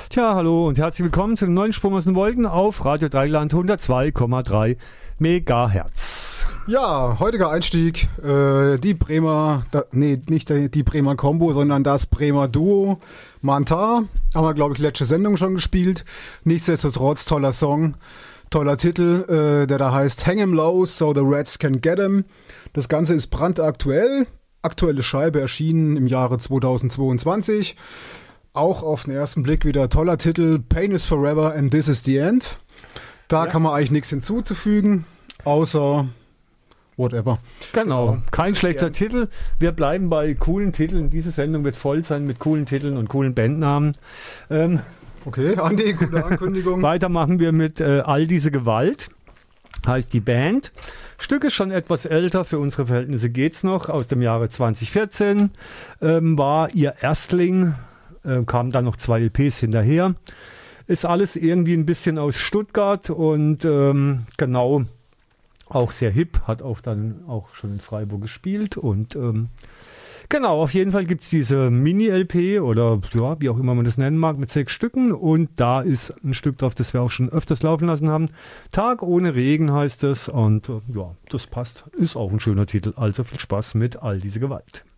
Tja, hallo und herzlich willkommen zu dem neuen Sprung aus den Wolken auf Radio Dreieckland 102,3 Megahertz. Ja, heutiger Einstieg, die Bremer, nicht die Bremer Combo, sondern das Bremer Duo Mantar. Haben wir, glaube ich, letzte Sendung schon gespielt. Nichtsdestotrotz toller Song, toller Titel, der da heißt Hang 'em Low so the Rats can get 'em. Das Ganze ist brandaktuell. Aktuelle Scheibe erschienen im Jahre 2022. Auch auf den ersten Blick wieder toller Titel, Pain is Forever and This is the End. Da kann man eigentlich nichts hinzuzufügen, außer whatever. Genau, kein schlechter Titel. Wir bleiben bei coolen Titeln. Diese Sendung wird voll sein mit coolen Titeln und coolen Bandnamen. Okay, Andi, gute Ankündigung. Weiter machen wir mit All diese Gewalt, heißt die Band. Stück ist schon etwas älter, für unsere Verhältnisse geht's noch, aus dem Jahre 2014. War ihr Erstling, kamen dann noch 2 LPs hinterher. Ist alles irgendwie ein bisschen aus Stuttgart und genau, auch sehr hip, hat auch dann auch schon in Freiburg gespielt und genau, auf jeden Fall gibt es diese Mini-LP oder ja, wie auch immer man das nennen mag, mit 6 Stücken und da ist ein Stück drauf, das wir auch schon öfters laufen lassen haben. Tag ohne Regen heißt es und ja, das passt, ist auch ein schöner Titel, also viel Spaß mit All diese Gewalt.